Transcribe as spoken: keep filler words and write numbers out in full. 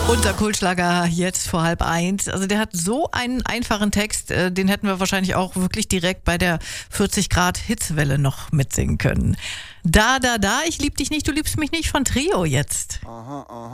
Unser Kultschlager jetzt vor halb eins. Also der hat so einen einfachen Text, äh, den hätten wir wahrscheinlich auch wirklich direkt bei der vierzig Grad Hitzewelle noch mitsingen können. Da, da, da, ich lieb dich nicht, du liebst mich nicht von Trio jetzt. Aha, aha.